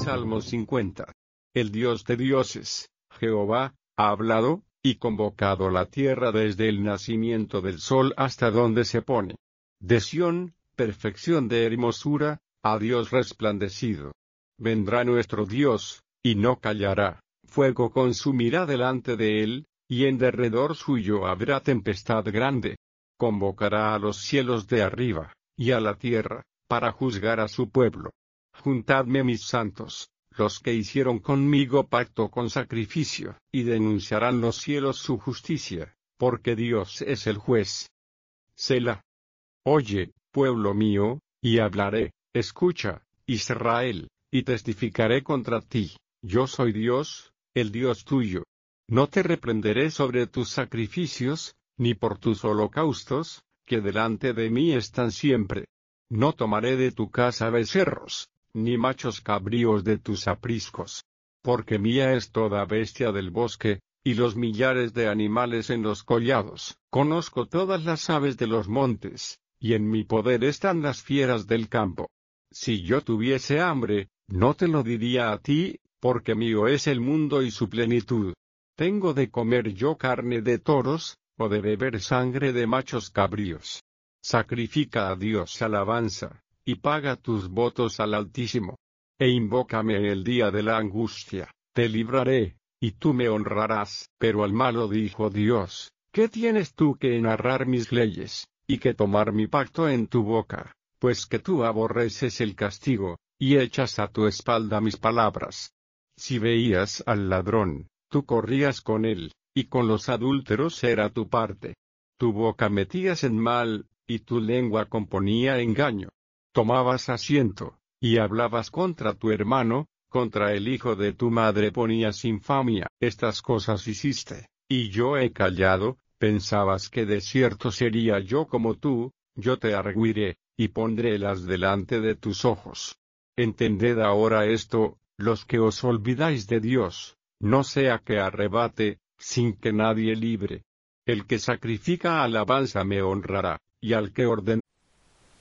Salmo 50. El Dios de dioses, Jehová, ha hablado, y convocado la tierra desde el nacimiento del sol hasta donde se pone. De Sión, perfección de hermosura, a Dios resplandecido. Vendrá nuestro Dios, y no callará, fuego consumirá delante de él, y en derredor suyo habrá tempestad grande. Convocará a los cielos de arriba, y a la tierra, para juzgar a su pueblo. Juntadme mis santos, los que hicieron conmigo pacto con sacrificio, y denunciarán los cielos su justicia, porque Dios es el juez. Selah. Oye, pueblo mío, y hablaré, escucha, Israel, y testificaré contra ti, yo soy Dios, el Dios tuyo. No te reprenderé sobre tus sacrificios, ni por tus holocaustos, que delante de mí están siempre. No tomaré de tu casa becerros, ni machos cabríos de tus apriscos. Porque mía es toda bestia del bosque, y los millares de animales en los collados. Conozco todas las aves de los montes, y en mi poder están las fieras del campo. Si yo tuviese hambre, no te lo diría a ti, porque mío es el mundo y su plenitud. ¿Tengo de comer yo carne de toros, o de beber sangre de machos cabríos? Sacrifica a Dios alabanza, y paga tus votos al Altísimo. E invócame en el día de la angustia, te libraré, y tú me honrarás. Pero al malo dijo Dios, ¿qué tienes tú que narrar mis leyes, y que tomar mi pacto en tu boca? Pues que tú aborreces el castigo, y echas a tu espalda mis palabras. Si veías al ladrón, tú corrías con él, y con los adúlteros era tu parte. Tu boca metías en mal, y tu lengua componía engaño. Tomabas asiento, y hablabas contra tu hermano, contra el hijo de tu madre ponías infamia. Estas cosas hiciste, y yo he callado. Pensabas que de cierto sería yo como tú, yo te argüiré, y pondrélas delante de tus ojos. Entended ahora esto, los que os olvidáis de Dios, no sea que arrebate, sin que nadie libre. El que sacrifica alabanza me honrará, y al que ordena